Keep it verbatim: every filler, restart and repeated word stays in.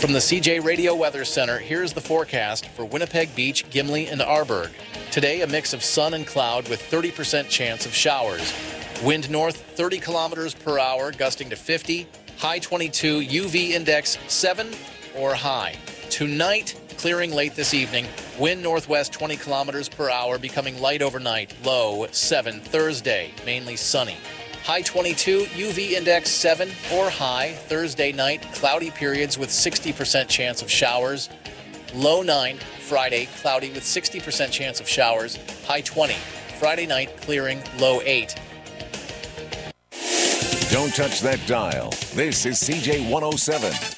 From the C J Radio Weather Center, here's the forecast for Winnipeg Beach, Gimli, and Arborg. Today, a mix of sun and cloud with thirty percent chance of showers. Wind north thirty kilometers per hour, gusting to fifty. High twenty-two, U V index seven or high. Tonight, clearing late this evening. Wind northwest twenty kilometers per hour, becoming light overnight. Low seven. Thursday, mainly sunny. High twenty-two, U V index seven or high. Thursday night, cloudy periods with sixty percent chance of showers. Low nine. Friday, cloudy with sixty percent chance of showers. High twenty. Friday night, clearing. Low eight. Don't touch that dial. This is C J one oh seven.